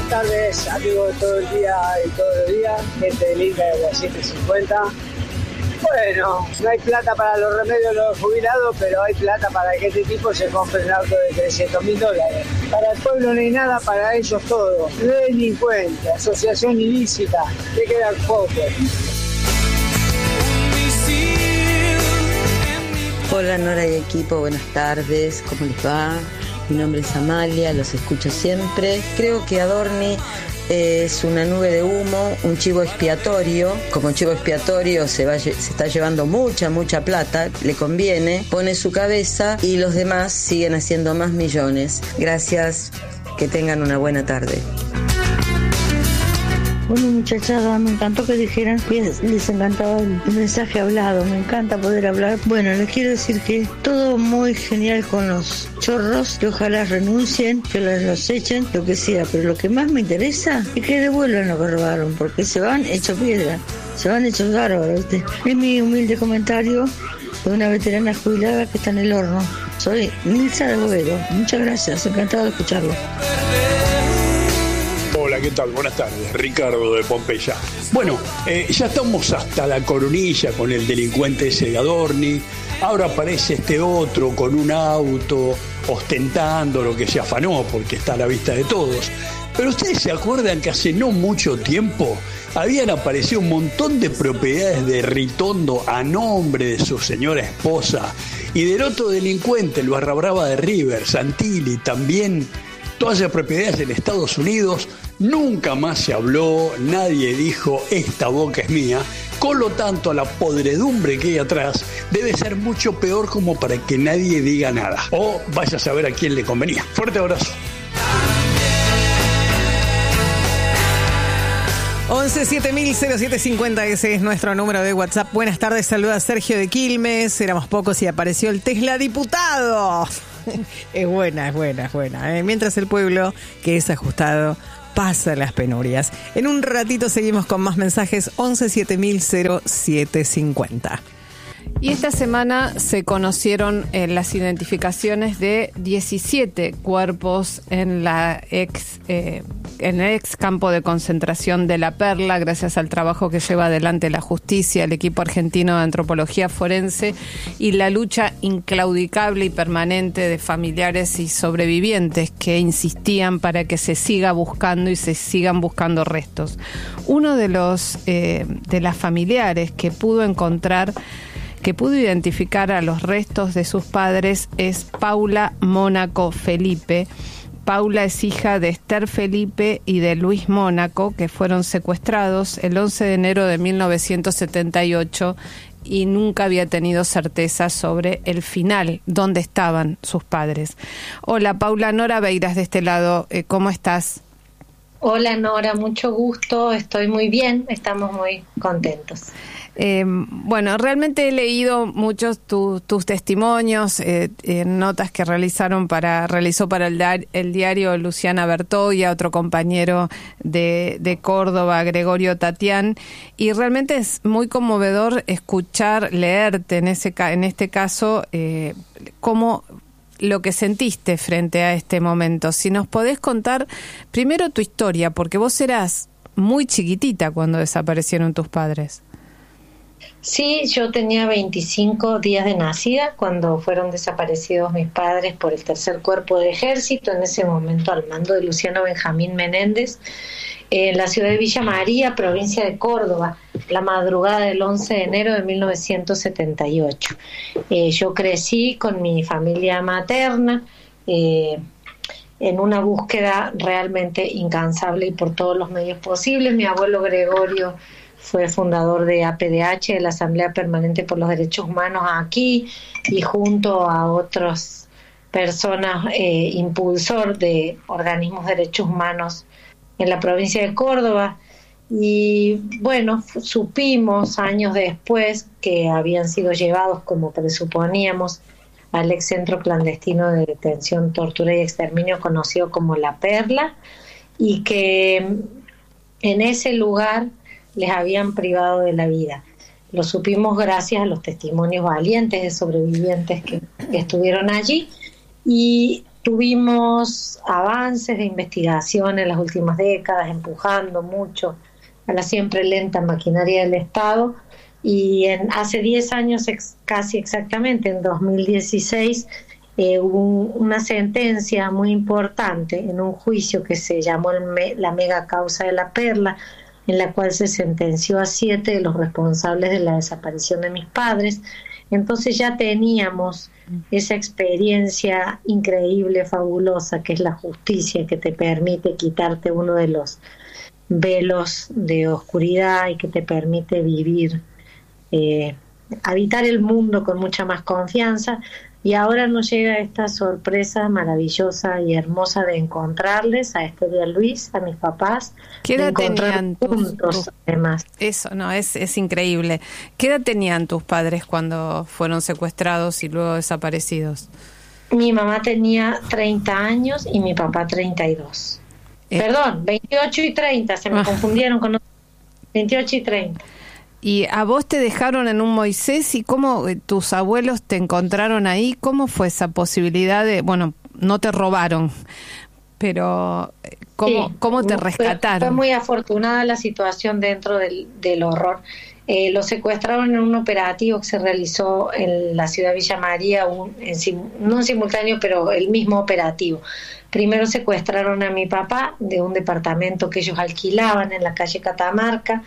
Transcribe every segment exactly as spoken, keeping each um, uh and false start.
buenas tardes, amigos de todo el día y todos los días, gente de Linda de las siete cincuenta. Bueno, no hay plata para los remedios de los jubilados, pero hay plata para que este tipo se compre un auto de trescientos mil dólares. Para el pueblo no hay nada, para ellos todo. Delincuente, asociación ilícita, que queda poco. Hola Nora y equipo, buenas tardes, ¿cómo les va? Mi nombre es Amalia, los escucho siempre. Creo que Adorni es una nube de humo, un chivo expiatorio. Como chivo expiatorio se, va, se está llevando mucha, mucha plata, le conviene, pone su cabeza y los demás siguen haciendo más millones. Gracias, que tengan una buena tarde. Bueno, muchachada, me encantó que dijeran que les encantaba el mensaje hablado, me encanta poder hablar. Bueno, les quiero decir que todo muy genial con los chorros, que ojalá renuncien, que los, los echen, lo que sea, pero lo que más me interesa es que devuelvan lo que robaron, porque se van hecho piedra, se van hechos bárbaros. Es mi humilde comentario de una veterana jubilada que está en el horno. Soy Nilsa de Boedo, muchas gracias, encantado de escucharlo. Hola, ¿qué tal? Buenas tardes, Ricardo de Pompeya. Bueno, eh, ya estamos hasta la coronilla con el delincuente ese de Adorni. Ahora aparece este otro con un auto, ostentando lo que se afanó, porque está a la vista de todos. Pero ustedes se acuerdan que hace no mucho tiempo habían aparecido un montón de propiedades de Ritondo a nombre de su señora esposa, y del otro delincuente, el barra brava de River, Santilli, también. Todas esas propiedades en Estados Unidos, nunca más se habló, nadie dijo esta boca es mía. Con lo tanto, la podredumbre que hay atrás debe ser mucho peor como para que nadie diga nada. O vaya a saber a quién le convenía. Fuerte abrazo. once siete mil cero siete cincuenta, ese es nuestro número de WhatsApp. Buenas tardes, saluda Sergio de Quilmes. Éramos pocos y apareció el Tesla diputado. Es buena, es buena, es buena. ¿eh? Mientras el pueblo, que es ajustado, pasa las penurias. En un ratito seguimos con más mensajes. once siete mil cero siete cincuenta. Y esta semana se conocieron eh, las identificaciones de diecisiete cuerpos en la ex eh, en el ex campo de concentración de La Perla, gracias al trabajo que lleva adelante la justicia, el equipo argentino de antropología forense y la lucha inclaudicable y permanente de familiares y sobrevivientes que insistían para que se siga buscando y se sigan buscando restos. Uno de los eh, de las familiares que pudo encontrar que pudo identificar a los restos de sus padres es Paula Mónaco Felipe. Paula es hija de Esther Felipe y de Luis Mónaco, que fueron secuestrados el once de enero de mil novecientos setenta y ocho y nunca había tenido certeza sobre el final, dónde estaban sus padres. Hola Paula, Nora Beiras de este lado, ¿cómo estás? Hola Nora, mucho gusto, estoy muy bien, estamos muy contentos. Eh, bueno, realmente he leído muchos tu, tus testimonios, eh, eh, notas que realizaron para realizó para el, dar, el diario Luciana Bertoia, otro compañero de, de Córdoba, Gregorio Tatián, y realmente es muy conmovedor escuchar, leerte en ese en este caso, eh, cómo lo que sentiste frente a este momento. Si nos podés contar primero tu historia, porque vos eras muy chiquitita cuando desaparecieron tus padres. Sí, yo tenía veinticinco días de nacida cuando fueron desaparecidos mis padres por el tercer cuerpo de ejército, en ese momento al mando de Luciano Benjamín Menéndez, en la ciudad de Villa María, provincia de Córdoba, la madrugada del once de enero de mil novecientos setenta y ocho. Eh, yo crecí con mi familia materna, eh, en una búsqueda realmente incansable y por todos los medios posibles. Mi abuelo Gregorio fue fundador de A P D H, de la Asamblea Permanente por los Derechos Humanos aquí, y junto a otras personas, eh, impulsor de organismos de derechos humanos en la provincia de Córdoba. Y bueno, supimos años después que habían sido llevados, como presuponíamos, al ex centro clandestino de detención, tortura y exterminio conocido como La Perla, y que en ese lugar les habían privado de la vida. Lo supimos gracias a los testimonios valientes de sobrevivientes que, que estuvieron allí, y tuvimos avances de investigación en las últimas décadas, empujando mucho a la siempre lenta maquinaria del Estado, y en, hace diez años ex, casi exactamente, en dos mil dieciséis, eh, hubo un, una sentencia muy importante en un juicio que se llamó el me, la mega causa de la Perla, en la cual se sentenció a siete de los responsables de la desaparición de mis padres. Entonces ya teníamos esa experiencia increíble, fabulosa, que es la justicia, que te permite quitarte uno de los velos de oscuridad y que te permite vivir, eh, habitar el mundo con mucha más confianza. Y ahora nos llega esta sorpresa maravillosa y hermosa de encontrarles a Esther y a Luis, a mis papás. ¿Qué edad tenían tus, juntos, tus, además? Eso, no, es, es increíble. ¿Qué edad tenían tus padres cuando fueron secuestrados y luego desaparecidos? Mi mamá tenía treinta años y mi papá treinta y dos. Eh. Perdón, veintiocho y treinta, se me ah. confundieron con veintiocho y treinta. Y a vos te dejaron en un Moisés, ¿y cómo tus abuelos te encontraron ahí? ¿Cómo fue esa posibilidad de, bueno, no te robaron, pero cómo, sí, cómo te rescataron? Fue, fue muy afortunada la situación dentro del, del horror. Eh, lo secuestraron en un operativo que se realizó en la ciudad de Villa María, un, en, no en simultáneo, pero el mismo operativo. Primero secuestraron a mi papá de un departamento que ellos alquilaban en la calle Catamarca,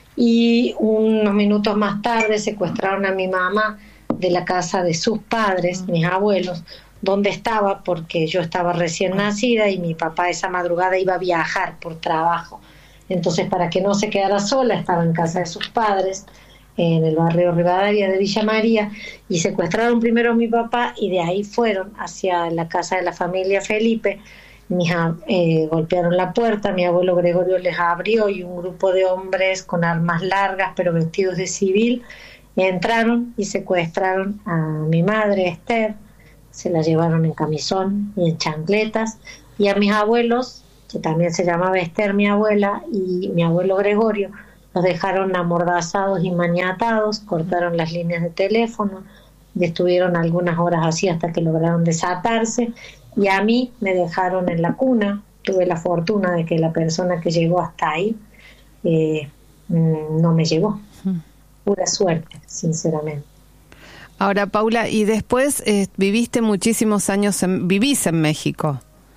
y unos minutos más tarde secuestraron a mi mamá de la casa de sus padres, mis abuelos, donde estaba porque yo estaba recién nacida y mi papá esa madrugada iba a viajar por trabajo. Entonces, para que no se quedara sola, estaba en casa de sus padres, en el barrio Rivadavia de Villa María, y secuestraron primero a mi papá y de ahí fueron hacia la casa de la familia Felipe. Mis, eh, golpearon la puerta, mi abuelo Gregorio les abrió y un grupo de hombres con armas largas pero vestidos de civil entraron y secuestraron a mi madre Esther, se la llevaron en camisón y en chancletas, y a mis abuelos, que también se llamaba Esther mi abuela y mi abuelo Gregorio, los dejaron amordazados y maniatados, cortaron las líneas de teléfono y estuvieron algunas horas así hasta que lograron desatarse. Y a mí me dejaron en la cuna. Tuve la fortuna de que la persona que llegó hasta ahí eh, no me llevó. Pura suerte, sinceramente. Ahora, Paula, y después eh, viviste muchísimos años, en, vivís en México.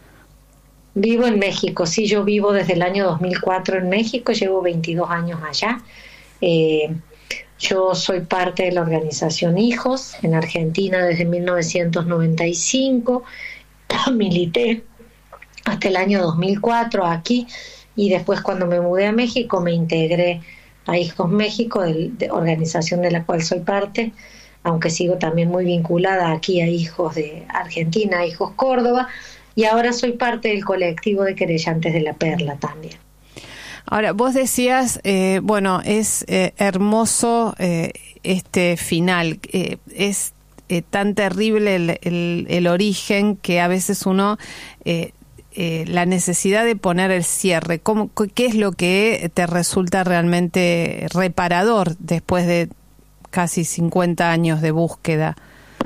Vivo en México, sí, yo vivo desde el año dos mil cuatro en México, llevo veintidós años allá. Eh, yo soy parte de la organización Hijos en Argentina desde mil novecientos noventa y cinco. Milité hasta el año dos mil cuatro aquí, y después cuando me mudé a México me integré a Hijos México, de, de organización de la cual soy parte, aunque sigo también muy vinculada aquí a Hijos de Argentina, a Hijos Córdoba, y ahora soy parte del colectivo de querellantes de la Perla también. Ahora, vos decías, eh, bueno, es eh, hermoso eh, este final, eh, es Eh, tan terrible el, el, el origen que a veces uno, eh, eh, la necesidad de poner el cierre, ¿cómo, ¿qué es lo que te resulta realmente reparador después de casi cincuenta años de búsqueda?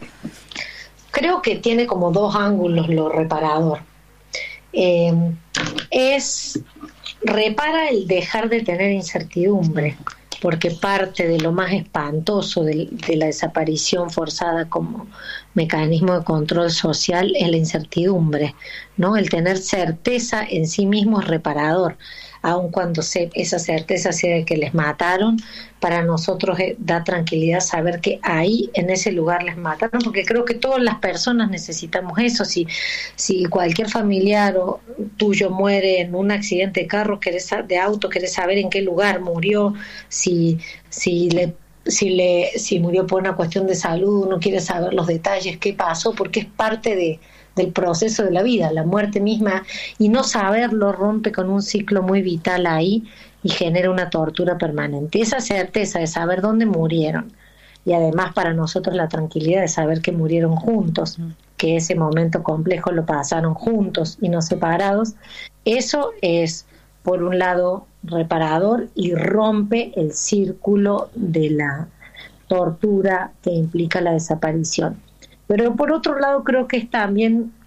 Creo que tiene como dos ángulos lo reparador. Eh, es, repara el dejar de tener incertidumbre, porque parte de lo más espantoso de, de la desaparición forzada como mecanismo de control social es la incertidumbre, ¿no? El tener certeza en sí mismo es reparador, aun cuando se, esa certeza sea de que les mataron. Para nosotros eh, da tranquilidad saber que ahí, en ese lugar, les mataron, porque creo que todas las personas necesitamos eso. Si, si cualquier familiar o tuyo muere en un accidente de carro, querés, de auto, querés saber en qué lugar murió, si, si le si le si murió por una cuestión de salud, uno quiere saber los detalles, qué pasó, porque es parte de del proceso de la vida, la muerte misma, y no saberlo rompe con un ciclo muy vital ahí y genera una tortura permanente. Esa certeza de saber dónde murieron, y además para nosotros la tranquilidad de saber que murieron juntos, que ese momento complejo lo pasaron juntos y no separados, eso es, por un lado, reparador y rompe el círculo de la tortura que implica la desaparición. Pero por otro lado creo que es también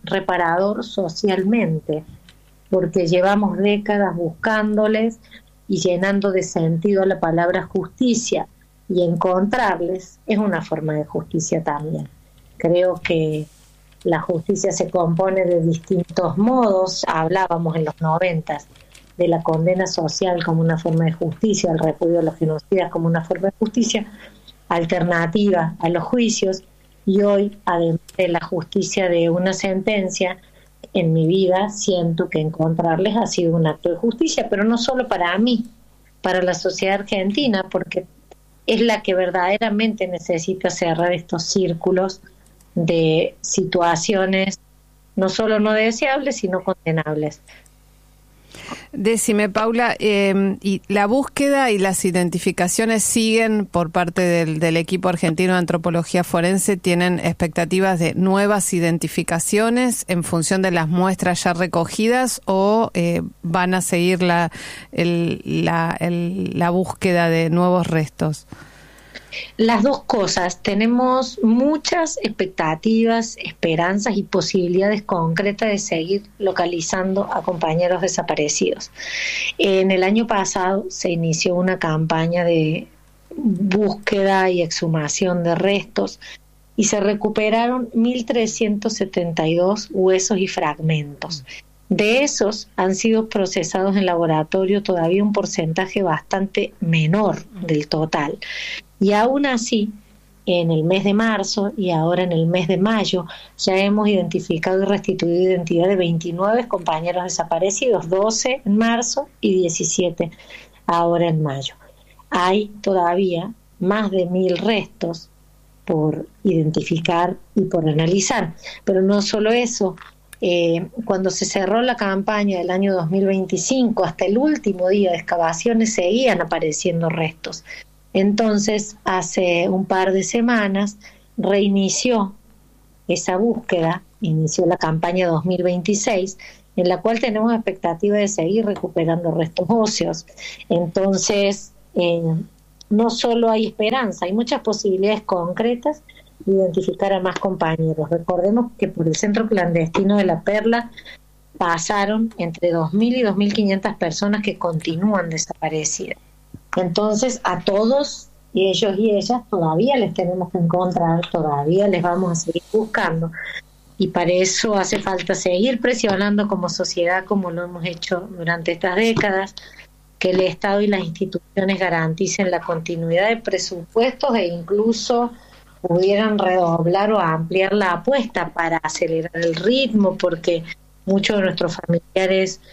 reparador socialmente, porque llevamos décadas buscándoles y llenando de sentido la palabra justicia, y encontrarles es una forma de justicia también. Creo que la justicia se compone de distintos modos. Hablábamos en los noventas de la condena social como una forma de justicia, el repudio a los genocidas como una forma de justicia alternativa a los juicios, y hoy, además de la justicia de una sentencia, en mi vida siento que encontrarles ha sido un acto de justicia, pero no solo para mí, para la sociedad argentina, porque es la que verdaderamente necesita cerrar estos círculos de situaciones no solo no deseables, sino condenables. Decime, Paula, eh, y la búsqueda y las identificaciones siguen por parte del, del equipo argentino de antropología forense. ¿Tienen expectativas de nuevas identificaciones en función de las muestras ya recogidas o eh, van a seguir la, el, la, el, la búsqueda de nuevos restos? Las dos cosas. Tenemos muchas expectativas, esperanzas y posibilidades concretas de seguir localizando a compañeros desaparecidos. En el año pasado se inició una campaña de búsqueda y exhumación de restos y se recuperaron mil trescientos setenta y dos huesos y fragmentos. De esos han sido procesados en laboratorio todavía un porcentaje bastante menor del total. Y aún así, en el mes de marzo y ahora en el mes de mayo, ya hemos identificado y restituido identidad de veintinueve compañeros desaparecidos, doce en marzo y diecisiete ahora en mayo. Hay todavía más de mil restos por identificar y por analizar. Pero no solo eso, eh, cuando se cerró la campaña del año dos mil veinticinco, hasta el último día de excavaciones seguían apareciendo restos. Entonces, hace un par de semanas reinició esa búsqueda, inició la campaña dos mil veintiséis, en la cual tenemos expectativa de seguir recuperando restos óseos. Entonces, eh, no solo hay esperanza, hay muchas posibilidades concretas de identificar a más compañeros. Recordemos que por el centro clandestino de La Perla pasaron entre dos mil y dos mil quinientas personas que continúan desaparecidas. Entonces, a todos y ellos y ellas todavía les tenemos que encontrar, todavía les vamos a seguir buscando. Y para eso hace falta seguir presionando como sociedad, como lo hemos hecho durante estas décadas, que el Estado y las instituciones garanticen la continuidad de presupuestos e incluso pudieran redoblar o ampliar la apuesta para acelerar el ritmo, porque muchos de nuestros familiares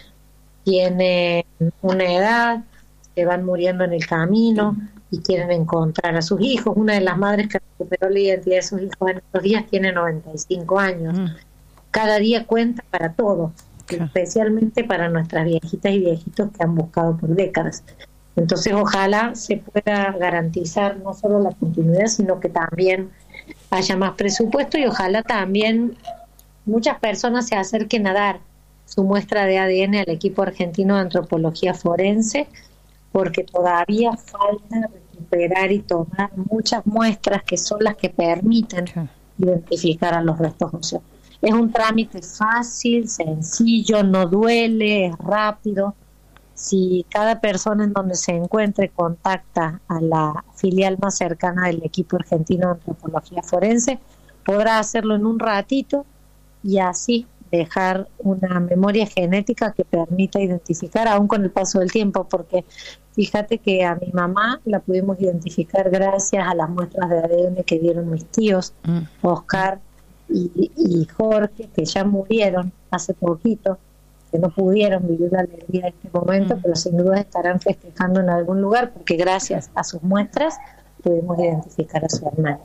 tienen una edad, se van muriendo en el camino y quieren encontrar a sus hijos. Una de las madres que recuperó la identidad de sus hijos en estos días tiene noventa y cinco años. Mm. Cada día cuenta para todos, claro, especialmente para nuestras viejitas y viejitos que han buscado por décadas. Entonces, ojalá se pueda garantizar no solo la continuidad, sino que también haya más presupuesto y ojalá también muchas personas se acerquen a dar su muestra de A D N al equipo argentino de antropología forense, porque todavía falta recuperar y tomar muchas muestras que son las que permiten identificar a los restos óseos. Es un trámite fácil, sencillo, no duele, es rápido. Si cada persona en donde se encuentre contacta a la filial más cercana del equipo argentino de antropología forense, podrá hacerlo en un ratito y así dejar una memoria genética que permita identificar aún con el paso del tiempo, porque fíjate que a mi mamá la pudimos identificar gracias a las muestras de A D N que dieron mis tíos, mm. Oscar y, y Jorge, que ya murieron hace poquito, que no pudieron vivir la alegría de este momento, mm. pero sin duda estarán festejando en algún lugar, porque gracias a sus muestras pudimos identificar a su hermana.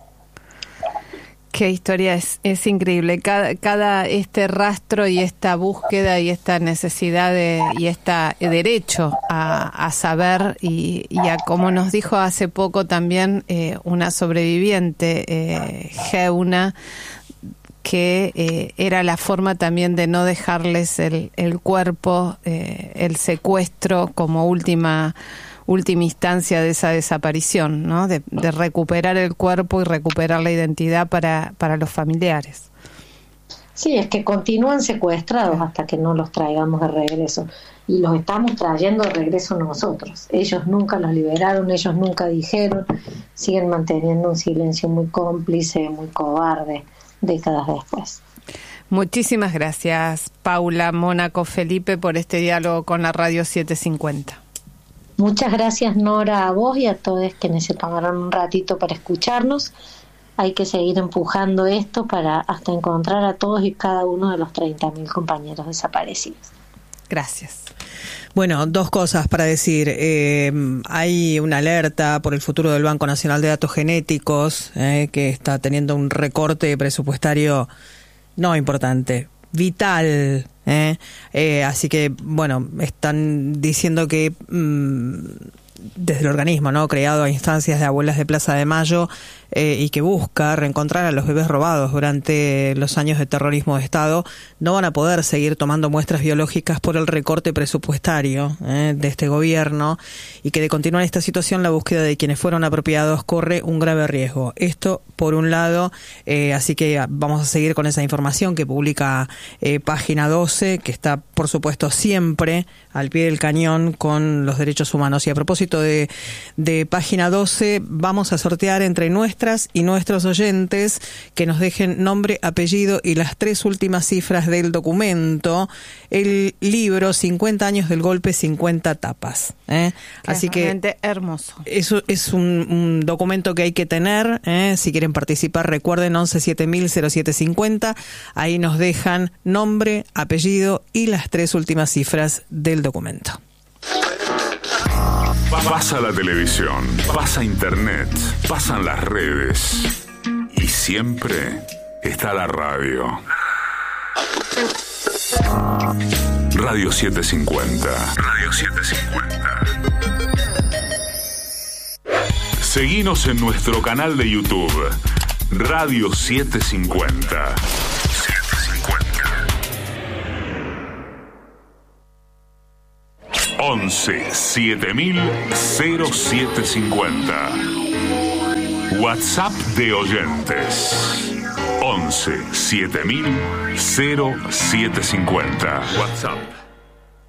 Qué historia, es, es increíble. Cada, cada este rastro y esta búsqueda y esta necesidad de, y este derecho a, a saber y, y a, como nos dijo hace poco también eh, una sobreviviente, eh, Geuna, que eh, era la forma también de no dejarles el, el cuerpo, eh, el secuestro como última última instancia de esa desaparición, ¿no? De, de recuperar el cuerpo y recuperar la identidad para, para los familiares. Sí, es que continúan secuestrados hasta que no los traigamos de regreso. Y los estamos trayendo de regreso nosotros. Ellos nunca los liberaron, ellos nunca dijeron, siguen manteniendo un silencio muy cómplice, muy cobarde, décadas después. Muchísimas gracias, Paula, Mónaco, Felipe, por este diálogo con la Radio setecientos cincuenta. Muchas gracias, Nora, a vos y a todos quienes se tomaron un ratito para escucharnos. Hay que seguir empujando esto para hasta encontrar a todos y cada uno de los treinta mil compañeros desaparecidos. Gracias. Bueno, dos cosas para decir. Eh, hay una alerta por el futuro del Banco Nacional de Datos Genéticos, eh, que está teniendo un recorte presupuestario no importante, vital. Eh, eh, así que, bueno, están diciendo que mmm, desde el organismo, ¿no?, creado a instancias de Abuelas de Plaza de Mayo, eh, y que busca reencontrar a los bebés robados durante los años de terrorismo de Estado, no van a poder seguir tomando muestras biológicas por el recorte presupuestario eh, de este gobierno, y que de continuar esta situación la búsqueda de quienes fueron apropiados corre un grave riesgo. Esto por un lado, eh, así que vamos a seguir con esa información que publica eh, Página doce, que está por supuesto siempre al pie del cañón con los derechos humanos. Y a propósito de, de Página doce, vamos a sortear entre nuestras y nuestros oyentes que nos dejen nombre, apellido y las tres últimas cifras del documento, el libro cincuenta años del golpe, cincuenta tapas. ¿eh? Así que realmente hermoso. Eso es un, un documento que hay que tener. ¿eh? Si quieren participar, recuerden once siete mil cero siete cincuenta. Ahí nos dejan nombre, apellido y las tres últimas cifras del documento. Pasa la televisión, pasa internet, pasan las redes y siempre está la radio. Radio setecientos cincuenta. Radio setecientos cincuenta. Seguinos en nuestro canal de YouTube, Radio setecientos cincuenta. once siete mil cero siete cincuenta. WhatsApp de oyentes once siete mil cero siete cincuenta. WhatsApp.